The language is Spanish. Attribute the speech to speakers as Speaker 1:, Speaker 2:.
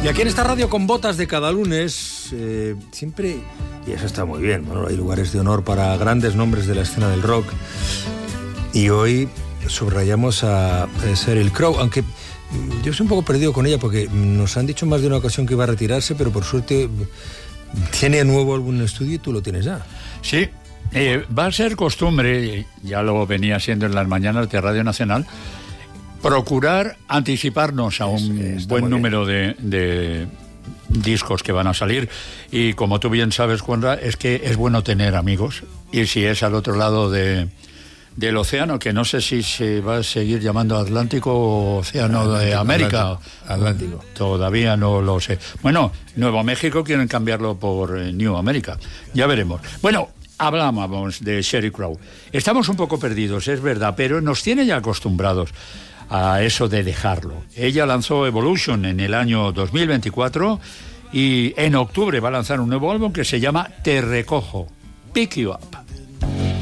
Speaker 1: Y aquí en esta radio con botas de cada lunes, siempre, y eso está muy bien, bueno, hay lugares de honor para grandes nombres de la escena del rock. Y hoy subrayamos a Sheryl Crow, aunque yo estoy un poco perdido con ella porque nos han dicho más de una ocasión que iba a retirarse, pero por suerte tiene nuevo álbum en estudio y tú lo tienes ya.
Speaker 2: Sí, va a ser costumbre, ya lo venía siendo en las mañanas de Radio Nacional, procurar anticiparnos a un buen número de discos que van a salir. Y como tú bien sabes, Juanra, es que es bueno tener amigos. Y si es al otro lado del océano, que no sé si se va a seguir llamando Atlántico o Océano de América.
Speaker 1: Atlántico.
Speaker 2: Todavía no lo sé. Bueno, Nuevo México quieren cambiarlo por New America. Ya veremos. Bueno, hablábamos de Sheryl Crow. Estamos un poco perdidos, es verdad, pero nos tiene ya acostumbrados a eso de dejarlo. Ella lanzó Evolution en el año 2024 y en octubre va a lanzar un nuevo álbum que se llama Te Recojo, Pick You Up.